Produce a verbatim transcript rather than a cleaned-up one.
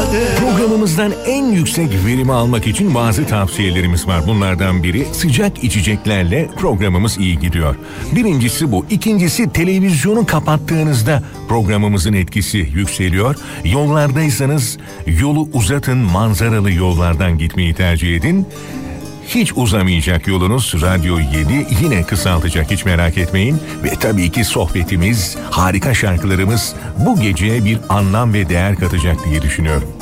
Programımızdan en yüksek verimi almak için bazı tavsiyelerimiz var. Bunlardan biri sıcak içeceklerle programımız iyi gidiyor. Birincisi bu. İkincisi televizyonu kapattığınızda programımızın etkisi yükseliyor. Yollardaysanız yolu uzatın, manzaralı yollardan gitmeyi tercih edin. Hiç uzamayacak yolunuz Radyo yedi yine kısaltacak, hiç merak etmeyin. Ve tabii ki sohbetimiz, harika şarkılarımız bu geceye bir anlam ve değer katacak diye düşünüyorum.